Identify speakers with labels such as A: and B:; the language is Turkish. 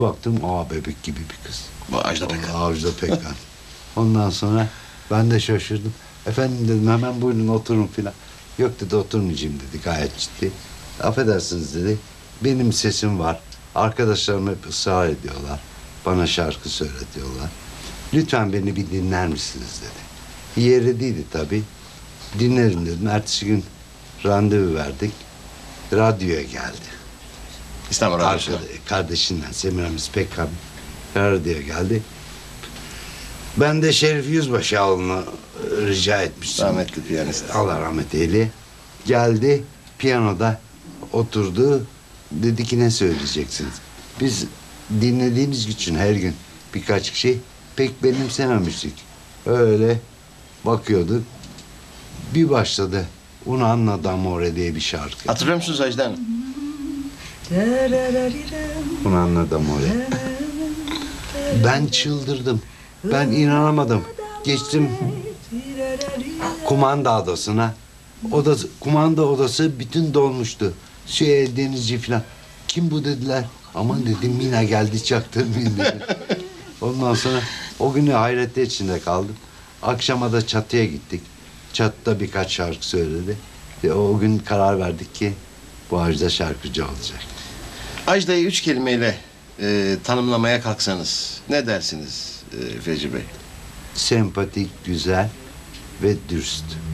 A: Baktım, bebek gibi bir kız.
B: Bu Ajda Pekkan.
A: Ajda Pekkan. Ondan sonra ben de şaşırdım. Efendim dedim, hemen buyurun oturun filan. Yok dedi, oturmayacağım dedi, gayet ciddi. Affedersiniz dedi, benim sesim var. Arkadaşlarım hep ısrar ediyorlar. Bana şarkı söyletiyorlar. Lütfen beni bir dinler misiniz dedi. Yeri değildi tabii. Dinlerim dedim. Ertesi gün randevu verdik. Radyoya geldi.
B: İstanbul Radyosu'na.
A: Kardeşinden Semiramis Pekkan radyoya geldi. Ben de Şerif Yüzbaşıoğlu'na rica etmiştim.
B: Rahmetli piyanist.
A: Allah rahmet eyle. Geldi, piyanoda oturdu. Dedi ki, ne söyleyeceksiniz? Biz dinlediğimiz için her gün birkaç kişi pek benimsememiştik. Öyle bakıyorduk. Bir başladı. Una Anna d'Amore diye bir şarkı.
B: Hatırlıyor musunuz Ajda Hanım?
A: Una Anna d'Amore. Ben çıldırdım. Ben inanamadım. Geçtim kumanda odasına. Kumanda odası bütün dolmuştu. Denizci falan. Kim bu dediler. Aman dedim, Mina geldi, çaktırmayın dedim. Ondan sonra o günü hayrette içinde kaldım. Akşama da çatıya gittik. Çatıda birkaç şarkı söyledi. Ve o gün karar verdik ki bu Ajda şarkıcı olacak.
B: Ajda'yı 3 kelimeyle tanımlamaya kalksanız ne dersiniz Fecri Bey?
A: Sempatik, güzel ve dürüst.